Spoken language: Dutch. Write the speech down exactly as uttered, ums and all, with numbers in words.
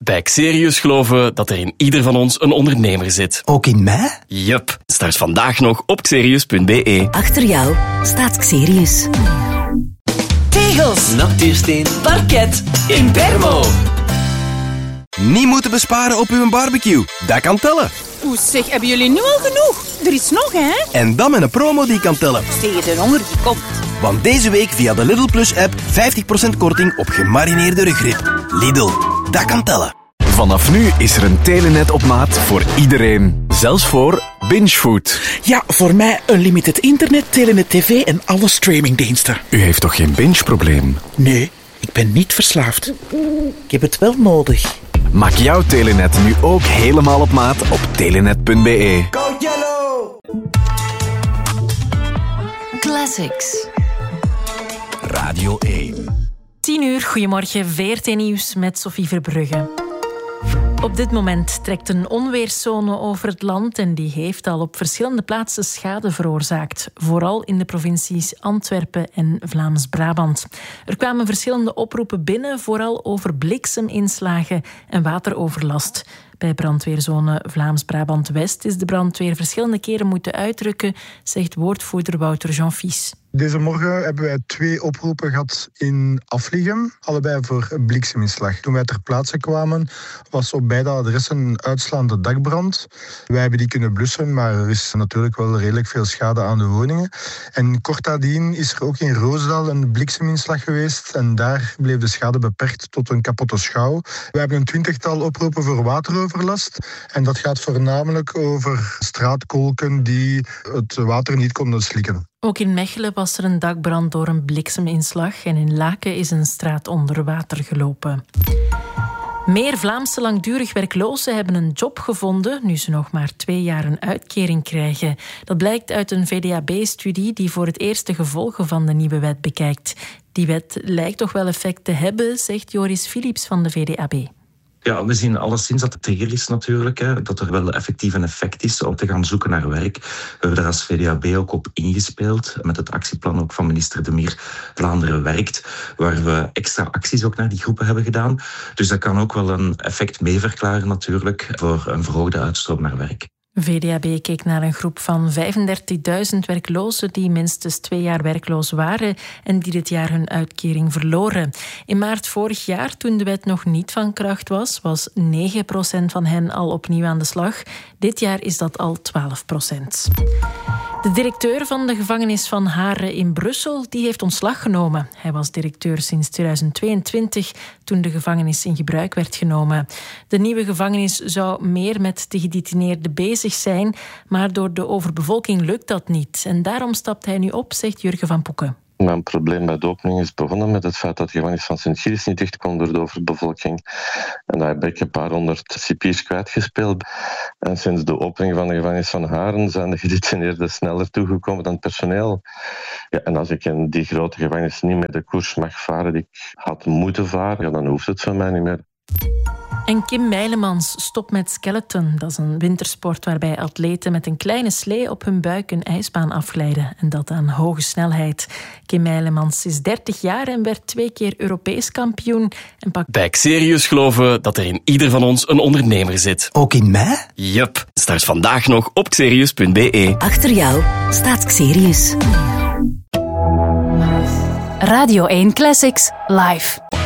Bij Xerius geloven we dat er in ieder van ons een ondernemer zit. Ook in mij? Yup. Start vandaag nog op xerius punt b e. Achter jou staat Xerius. Tegels, natuursteen, parket, Impermo. Niet moeten besparen op uw barbecue. Dat kan tellen. Oeh, zeg, hebben jullie nu al genoeg? Er is nog, hè? En dan met een promo die kan tellen. Tegen de honger die komt. Want deze week via de Lidl Plus app vijftig procent korting op gemarineerde rugrib. Lidl, dat kan tellen. Vanaf nu is er een Telenet op maat voor iedereen. Zelfs voor bingefood. Ja, voor mij unlimited internet, Telenet tv en alle streamingdiensten. U heeft toch geen binge-probleem? Nee, ik ben niet verslaafd. Ik heb het wel nodig. Maak jouw Telenet nu ook helemaal op maat op telenet punt b e. Go Yellow! Classics. Radio één. tien uur, goedemorgen, V R T Nieuws met Sophie Verbrugge. Op dit moment trekt een onweerszone over het land en die heeft al op verschillende plaatsen schade veroorzaakt. Vooral in de provincies Antwerpen en Vlaams-Brabant. Er kwamen verschillende oproepen binnen, vooral over blikseminslagen en wateroverlast. Bij brandweerzone Vlaams-Brabant-West is de brandweer verschillende keren moeten uitrukken, zegt woordvoerder Wouter Jean-Fils. Deze morgen hebben wij twee oproepen gehad in Afliegem, allebei voor blikseminslag. Toen wij ter plaatse kwamen, was op beide adressen een uitslaande dakbrand. Wij hebben die kunnen blussen, maar er is natuurlijk wel redelijk veel schade aan de woningen. En kort nadien is er ook in Roosdaal een blikseminslag geweest en daar bleef de schade beperkt tot een kapotte schouw. We hebben een twintigtal oproepen voor wateroverlast en dat gaat voornamelijk over straatkolken die het water niet konden slikken. Ook in Mechelen was er een dakbrand door een blikseminslag en in Laken is een straat onder water gelopen. Meer Vlaamse langdurig werklozen hebben een job gevonden nu ze nog maar twee jaar een uitkering krijgen. Dat blijkt uit een V D A B-studie die voor het eerst de gevolgen van de nieuwe wet bekijkt. Die wet lijkt toch wel effect te hebben, zegt Joris Philips van de V D A B. Ja, we zien alleszins dat het trigger is natuurlijk, hè, dat er wel effectief een effect is om te gaan zoeken naar werk. We hebben daar als V D A B ook op ingespeeld, met het actieplan ook van minister De Meer Vlaanderen werkt, waar we extra acties ook naar die groepen hebben gedaan. Dus dat kan ook wel een effect mee verklaren natuurlijk voor een verhoogde uitstroom naar werk. V D A B keek naar een groep van vijfendertigduizend werklozen die minstens twee jaar werkloos waren en die dit jaar hun uitkering verloren. In maart vorig jaar, toen de wet nog niet van kracht was, was negen procent van hen al opnieuw aan de slag. Dit jaar is dat al twaalf procent. De directeur van de gevangenis van Haren in Brussel die heeft ontslag genomen. Hij was directeur sinds tweeduizend tweeëntwintig, toen de gevangenis in gebruik werd genomen. De nieuwe gevangenis zou meer met de gedetineerden bezig zijn, maar door de overbevolking lukt dat niet. En daarom stapt hij nu op, zegt Jurgen van Poeken. Mijn probleem bij de opening is begonnen met het feit dat de gevangenis van Sint-Gilles niet dicht kon door de overbevolking. En daar heb ik een paar honderd cipiers kwijtgespeeld. En sinds de opening van de gevangenis van Haren zijn de gedetineerden sneller toegekomen dan het personeel. Ja, en als ik in die grote gevangenis niet meer de koers mag varen die ik had moeten varen, ja, dan hoeft het voor mij niet meer. En Kim Meilemans stopt met skeleton. Dat is een wintersport waarbij atleten met een kleine slee op hun buik een ijsbaan afglijden. En dat aan hoge snelheid. Kim Meilemans is dertig jaar en werd twee keer Europees kampioen. En pak... Bij Xerius geloven we dat er in ieder van ons een ondernemer zit. Ook in mij? Yup. Start vandaag nog op xerius punt b e. Achter jou staat Xerius. Radio één Classics live.